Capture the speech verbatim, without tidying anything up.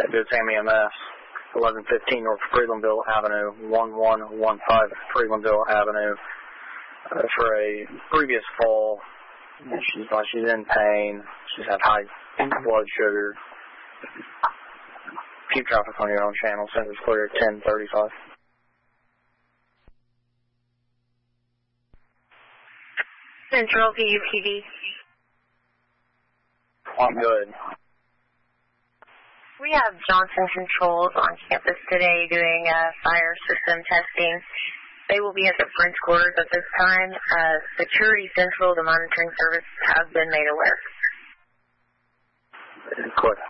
Good Sam E M S, eleven fifteen North Freelandville Avenue, one one one five Freelandville Avenue, uh, for a previous fall. She's, uh, she's in pain. She's had high blood sugar. Keep traffic on your own channel. Center's clear at ten thirty-five. Central P U P D. I'm good. We have Johnson Controls on campus today doing uh, fire system testing. They will be at the French quarters at this time. Uh, Security Central, the monitoring service, has been made aware. Good.